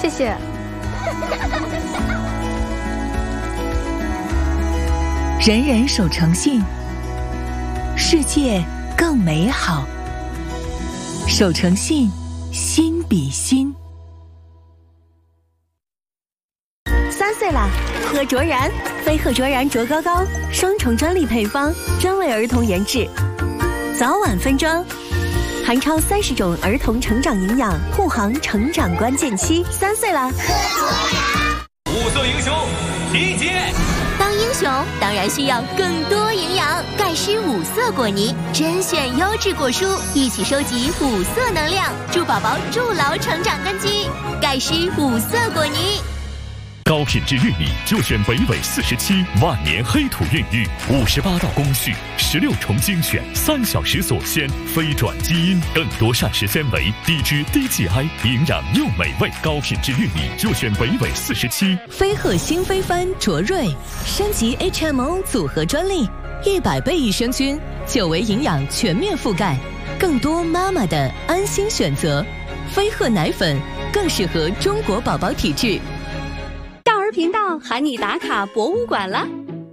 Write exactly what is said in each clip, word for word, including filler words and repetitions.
谢谢。 人人守诚信，世界更美好。守诚信，心比心。 三岁啦，喝卓然，飞鹤卓然卓高高，双重专利配方，专为儿童研制，早晚分装，含超三十种儿童成长营养，护航成长关键期。三岁啦，喝卓然。 五色英雄，集结！ 当英雄当然需要更多营养，盖施五色果泥，甄选优质果蔬，一起收集五色能量，助宝宝筑牢成长根基。盖施五色果泥。 高品质玉米就选北纬四十七万年黑土孕育，五十八道工序，十六重精选，三小时锁鲜，非转基因，更多膳食纤维，低脂低 G I， 营养又美味。高品质玉米就选北纬四十七。 飞鹤新飞帆卓瑞升级 H M O 组合专利，一百倍益生菌，久维营养全面覆盖，更多妈妈的安心选择。飞鹤奶粉更适合中国宝宝体质。 少儿频道喊你打卡博物馆了。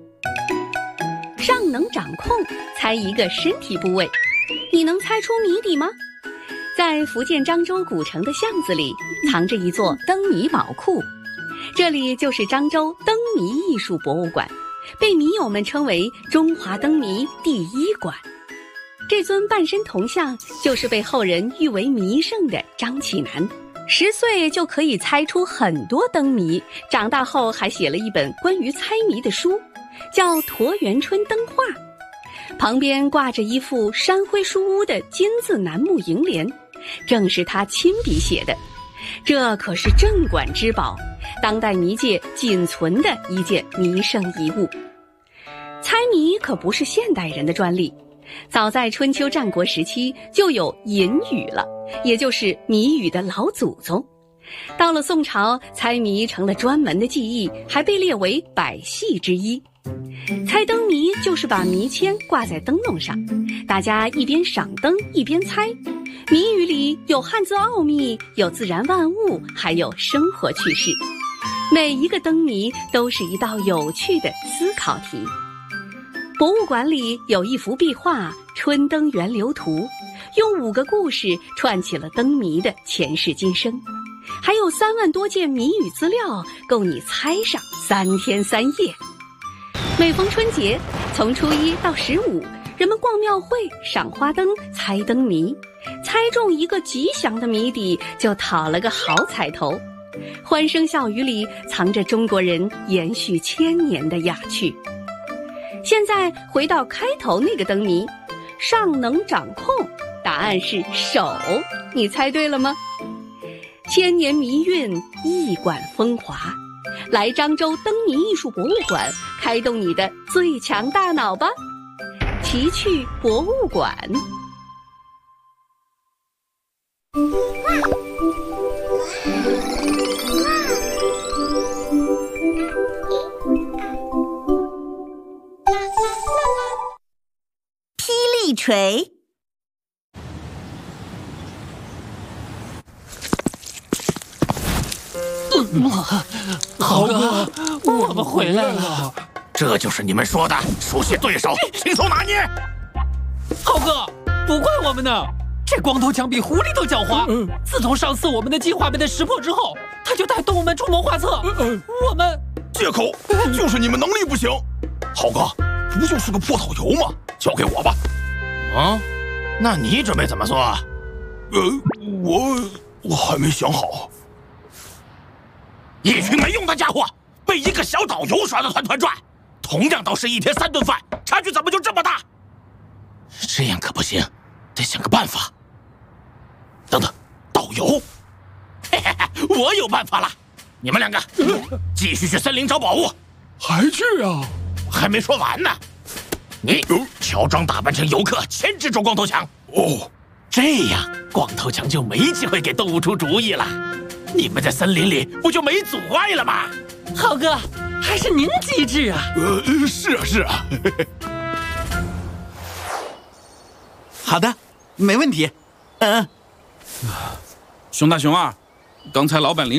尚能掌控，猜一个身体部位，你能猜出谜底吗？在福建漳州古城的巷子里，藏着一座灯谜宝库，这里就是漳州灯谜艺术博物馆，被谜友们称为中华灯谜第一馆。这尊半身铜像就是被后人誉为谜圣的张启南。十岁就可以猜出很多灯谜，长大后还写了一本关于猜谜的书，叫《沱园春灯画》，旁边挂着一副山徽书屋的金字楠木楹联，正是他亲笔写的。这可是镇馆之宝，当代谜界仅存的一件谜圣遗物。猜谜可不是现代人的专利，早在春秋战国时期就有隐语了，也就是谜语的老祖宗。到了宋朝，猜谜成了专门的技艺，还被列为百戏之一。猜灯谜就是把谜签挂在灯笼上，大家一边赏灯一边猜。谜语里有汉字奥秘，有自然万物，还有生活趣事。每一个灯谜都是一道有趣的思考题。博物馆里有一幅壁画《春灯源流图》，用五个故事串起了灯谜的前世今生，还有三万多件谜语资料，够你猜上三天三夜。每逢春节，从初一到十五，人们逛庙会、赏花灯、猜灯谜，猜中一个吉祥的谜底，就讨了个好彩头。欢声笑语里藏着中国人延续千年的雅趣。现在回到开头那个灯谜，尚能掌控，答案是手，你猜对了吗？千年谜韵，一馆风华，来漳州灯谜艺术博物馆，开动你的最强大脑吧！奇趣博物馆。 霹雳锤。 豪哥，我们回来了。 这就是你们说的熟悉对手，轻松拿捏。 豪哥，不怪我们呢，这光头强比狐狸都狡猾。嗯、自从上次我们的计划被他识破之后，他就带动物们出谋划策。嗯、我们借口就是你们能力不行。豪哥，不就是个破导游吗？交给我吧。啊，那你准备怎么做？呃，我我还没想好。一群没用的家伙，被一个小导游耍得团团转，同样都是一天三顿饭，差距怎么就这么大？这样可不行，得想个办法。等等，导游，嘿嘿嘿，我有办法了！你们两个继续去森林找宝物。 还去啊？ 还没说完呢。你乔装打扮成游客，牵制住光头强。哦，这样光头强就没机会给动物出主意了。你们在森林里不就没阻碍了吗？ 豪哥，还是您机智啊！ 呃，是啊，是啊。 好的，没问题。嗯、 熊大熊二，刚才老板临